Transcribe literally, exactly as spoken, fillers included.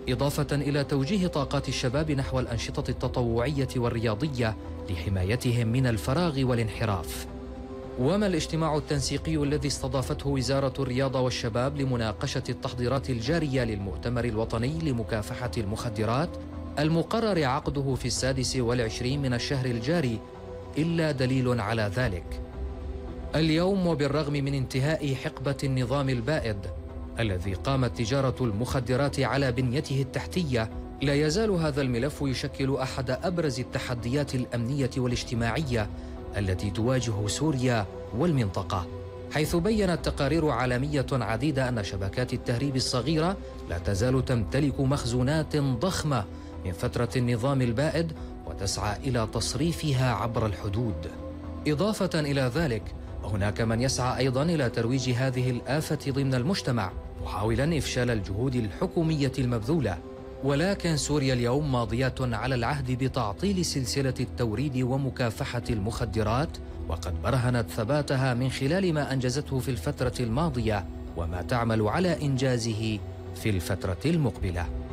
إضافة إلى توجيه طاقات الشباب نحو الأنشطة التطوعية والرياضية لحمايتهم من الفراغ والانحراف. وما الاجتماع التنسيقي الذي استضافته وزارة الرياضة والشباب لمناقشة التحضيرات الجارية للمؤتمر الوطني لمكافحة المخدرات المقرر عقده في السادس والعشرين من الشهر الجاري إلا دليل على ذلك. اليوم وبالرغم من انتهاء حقبة النظام البائد الذي قامت تجارة المخدرات على بنيته التحتية، لا يزال هذا الملف يشكل أحد أبرز التحديات الأمنية والاجتماعية التي تواجه سوريا والمنطقة، حيث بيّنت تقارير عالمية عديدة أن شبكات التهريب الصغيرة لا تزال تمتلك مخزونات ضخمة من فترة النظام البائد وتسعى إلى تصريفها عبر الحدود. إضافة إلى ذلك، هناك من يسعى أيضاً إلى ترويج هذه الآفة ضمن المجتمع، محاولاً إفشال الجهود الحكومية المبذولة. ولكن سوريا اليوم ماضية على العهد بتعطيل سلسلة التوريد ومكافحة المخدرات، وقد برهنت ثباتها من خلال ما أنجزته في الفترة الماضية وما تعمل على إنجازه في الفترة المقبلة.